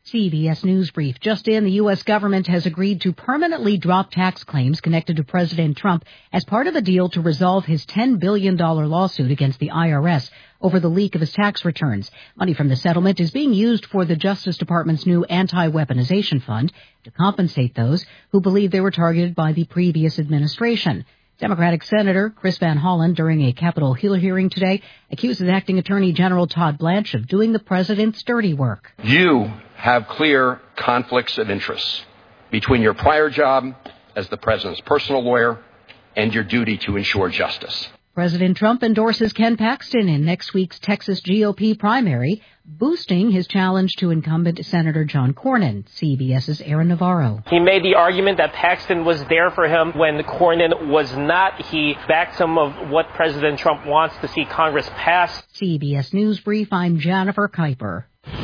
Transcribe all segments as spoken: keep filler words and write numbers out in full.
C B S News Brief. Just in, the U S government has agreed to permanently drop tax claims connected to President Trump as part of a deal to resolve his ten billion dollars lawsuit against the I R S over the leak of his tax returns. Money from the settlement is being used for the Justice Department's new anti-weaponization fund to compensate those who believe they were targeted by the previous administration. Democratic Senator Chris Van Hollen, during a Capitol Hill hearing today, accuses Acting Attorney General Todd Blanche of doing the president's dirty work. You have clear conflicts of interest between your prior job as the president's personal lawyer and your duty to ensure justice. President Trump endorses Ken Paxton in next week's Texas G O P primary, boosting his challenge to incumbent Senator John Cornyn. CBS's Aaron Navarro. He made the argument that Paxton was there for him when Cornyn was not. He backed some of what President Trump wants to see Congress pass. C B S News Brief, I'm Jennifer Kuiper.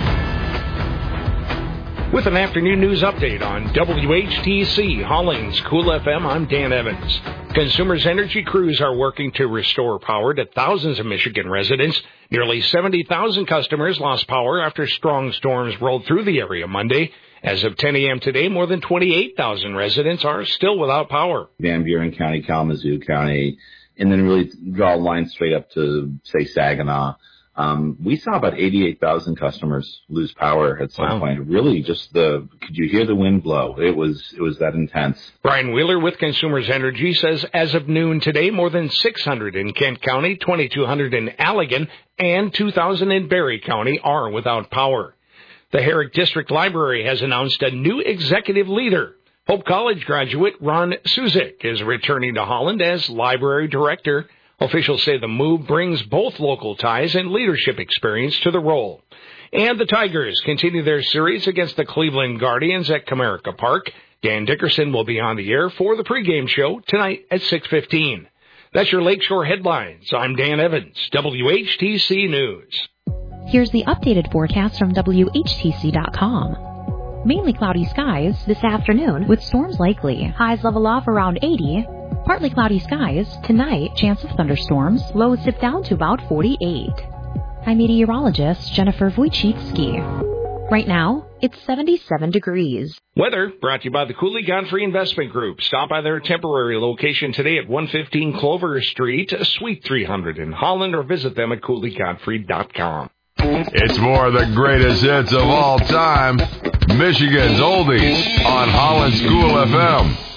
With an afternoon news update on W H T C, Hollings Cool F M, I'm Dan Evans. Consumers Energy crews are working to restore power to thousands of Michigan residents. Nearly seventy thousand customers lost power after strong storms rolled through the area Monday. As of ten a.m. today, more than twenty-eight thousand residents are still without power. Van Buren County, Kalamazoo County, and then really draw a line straight up to, say, Saginaw. Um, we saw about eighty-eight thousand customers lose power at some wow. point. Really, just the, could you hear the wind blow? It was, it was that intense. Brian Wheeler with Consumers Energy says as of noon today, more than six hundred in Kent County, twenty-two hundred in Allegan, and two thousand in Barry County are without power. The Herrick District Library has announced a new executive leader. Hope College graduate Ron Suzik is returning to Holland as library director. Officials say the move brings both local ties and leadership experience to the role. And the Tigers continue their series against the Cleveland Guardians at Comerica Park. Dan Dickerson will be on the air for the pregame show tonight at six fifteen. That's your Lakeshore headlines. I'm Dan Evans, W H T C News. Here's the updated forecast from W H T C dot com. Mainly cloudy skies this afternoon with storms likely. Highs level off around eighty. Partly cloudy skies. Tonight, chance of thunderstorms. Lows dip down to about forty-eight. I'm meteorologist Jennifer Wojcicki. Right now, it's seventy-seven degrees. Weather brought to you by the Cooley Godfrey Investment Group. Stop by their temporary location today at one fifteen Clover Street, Suite three hundred in Holland, or visit them at Cooley Godfrey dot com. It's more of the greatest hits of all time. Michigan's Oldies on Holland's Cool F M.